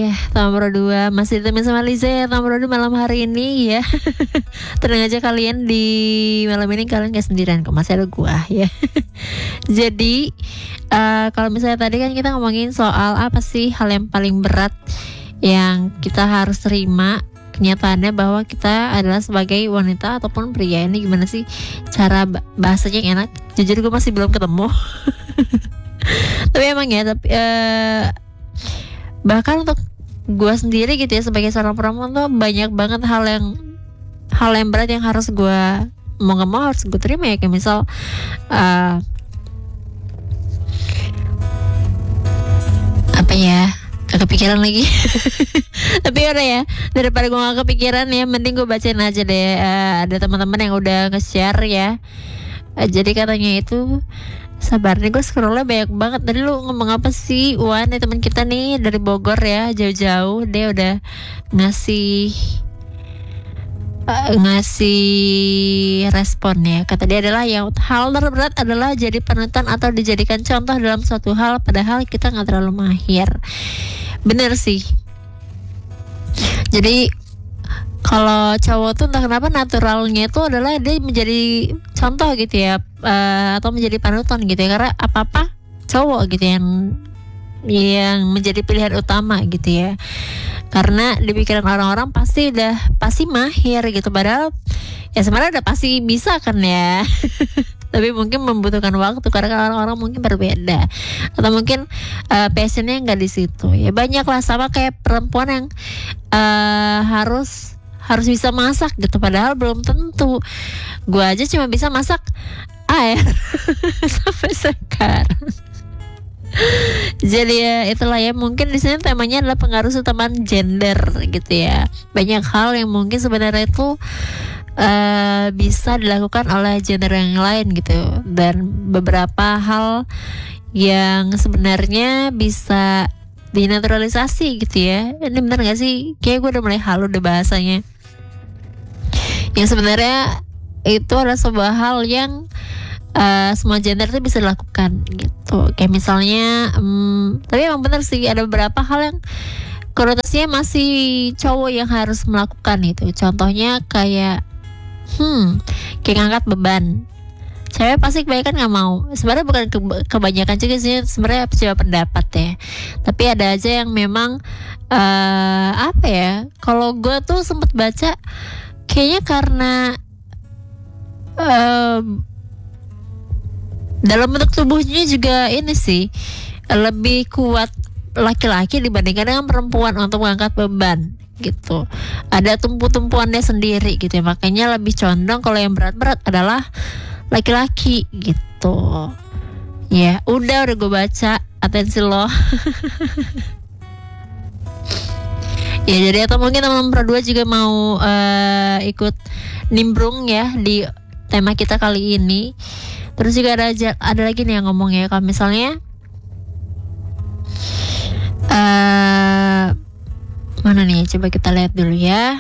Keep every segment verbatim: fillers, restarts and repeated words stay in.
Oke, nomor dua masih ditemenin sama Liza ya. Nomor dua malam hari ini ya. Tenang aja kalian, di malam ini kalian gak sendirian kok, masih ada gua ya. Jadi uh, kalau misalnya tadi kan kita ngomongin soal apa sih hal yang paling berat yang kita harus terima kenyataannya bahwa kita adalah sebagai wanita ataupun pria. Ini gimana sih cara bahasanya yang enak? Jujur gue masih belum ketemu. Tapi emang ya, tapi uh, bahkan untuk gue sendiri gitu ya sebagai seorang perempuan tuh banyak banget hal yang hal yang berat yang harus gue mau gak mau harus gue terima ya. Kayak misal uh, apa ya, gak kepikiran lagi. Tapi udah ya, daripada gue gak kepikiran ya, mending gue bacain aja deh. uh, Ada teman-teman yang udah nge-share ya. uh, Jadi katanya itu, sabar nih, gue scrollnya banyak banget. Tadi lu ngomong apa sih, Wan? Ya, teman kita nih dari Bogor ya, jauh-jauh. Dia udah ngasih uh, ngasih respon ya. Kata dia adalah yang hal terberat adalah jadi panutan atau dijadikan contoh dalam suatu hal, padahal kita nggak terlalu mahir. Bener sih. Jadi kalau cowok tuh entah kenapa naturalnya itu adalah dia menjadi contoh gitu ya, uh, atau menjadi panutan gitu ya, karena apa-apa cowok gitu yang yang menjadi pilihan utama gitu ya. Karena di pikiran orang-orang pasti udah pasti mahir gitu, padahal ya sebenarnya udah pasti bisa kan ya. Tapi mungkin membutuhkan waktu karena orang-orang mungkin berbeda, atau mungkin uh, passionnya nggak di situ ya. Banyak lah, sama kayak perempuan yang uh, harus harus bisa masak gitu, padahal belum tentu. Gue aja cuma bisa masak air sampai sekarang. Jadi ya itulah ya, mungkin di sini temanya adalah pengaruh teman gender gitu ya. Banyak hal yang mungkin sebenarnya itu uh, bisa dilakukan oleh gender yang lain gitu, dan beberapa hal yang sebenarnya bisa dinaturalisasi gitu ya. Ini benar gak sih? Kayak gue udah mulai halu deh bahasanya. Yang sebenarnya itu adalah sebuah hal yang uh, semua gender itu bisa dilakukan gitu. Kayak misalnya um, tapi emang bener sih, ada beberapa hal yang konotasinya masih cowok yang harus melakukan itu. Contohnya kayak hmm kayak ngangkat beban. Cewek pasti kebanyakan gak mau. Sebenarnya bukan ke- kebanyakan juga sih, sebenarnya cuma pendapat ya. Tapi ada aja yang memang uh, apa ya, kalau gue tuh sempet baca kayaknya karena uh, dalam bentuk tubuhnya juga ini sih lebih kuat laki-laki dibandingkan dengan perempuan untuk mengangkat beban gitu. Ada tumpu-tumpuannya sendiri gitu ya. Makanya lebih condong kalau yang berat-berat adalah laki-laki gitu. Ya udah udah gue baca, atensi lo. Ya jadi, atau mungkin teman-teman berdua juga mau uh, ikut nimbrung ya di tema kita kali ini. Terus juga ada ada lagi nih yang ngomong ya, kalau misalnya uh, mana nih, coba kita lihat dulu ya.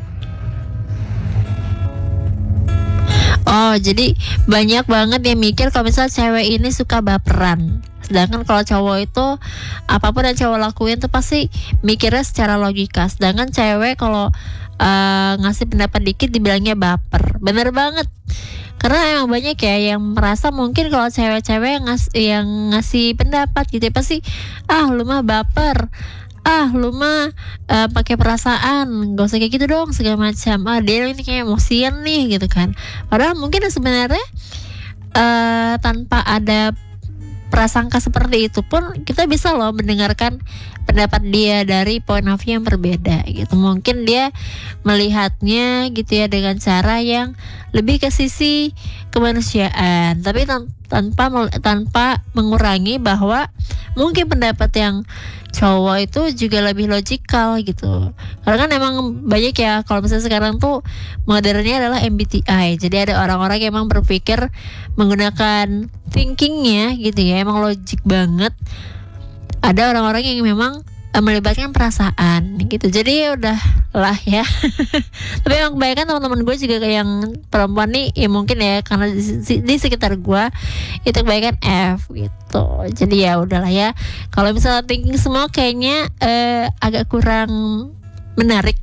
Oh, jadi banyak banget yang mikir kalau misalnya cewek ini suka baperan. Sedangkan kalau cowok itu apapun yang cowok lakuin tuh pasti mikirnya secara logika. Sedangkan cewek kalau uh, ngasih pendapat dikit dibilangnya baper. Bener banget. Karena emang banyak ya yang merasa mungkin kalau cewek-cewek yang, ngas- yang ngasih pendapat gitu ya, pasti ah lu mah baper. Ah lu mah uh, pakai perasaan, gak usah kayak gitu dong segala macam. Ah dia ini kayak emosian nih gitu kan. Padahal mungkin sebenarnya uh, tanpa ada prasangka seperti itu pun kita bisa loh mendengarkan pendapat dia dari point of view yang berbeda gitu. Mungkin dia melihatnya gitu ya dengan cara yang lebih ke sisi kemanusiaan, tapi tan- tanpa tanpa mengurangi bahwa mungkin pendapat yang cowok itu juga lebih logikal gitu. Karena kan emang banyak ya, kalau misalnya sekarang tuh modernnya adalah M B T I. Jadi ada orang-orang yang emang berpikir menggunakan thinkingnya gitu ya, emang logik banget. Ada orang-orang yang memang uh, melibatkan perasaan gitu. Jadi ya udah lah ya. Tapi emang kebanyakan teman-teman gue juga kayak yang perempuan nih, ya mungkin ya karena di, di sekitar gue itu kebanyakan F gitu. Jadi ya udahlah ya. Kalau misalnya thinking semua kayaknya eh, agak kurang menarik.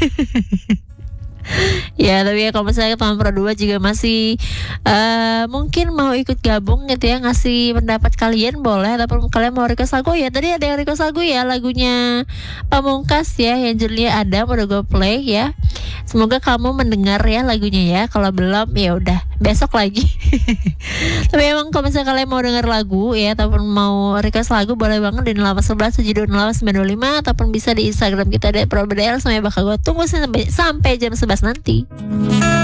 Ya tapi ya kalau misalnya teman Pro dua juga masih uh, mungkin mau ikut gabung gitu ya, ngasih pendapat kalian boleh, ataupun kalian mau request lagu ya. Tadi ada yang request lagu ya, lagunya Pamungkas ya yang judulnya Adam, udah gue play ya. Semoga kamu mendengar ya lagunya ya. Kalau belum ya udah besok lagi. Tapi emang kalau misalnya kalian mau denger lagu ya, ataupun mau request lagu boleh banget di delapan sebelas tujuh dua delapan sembilan dua lima, ataupun bisa di Instagram kita ada Pro B D L. Sampai bakal gue tunggu sampai, sampai jam sebelas nanti.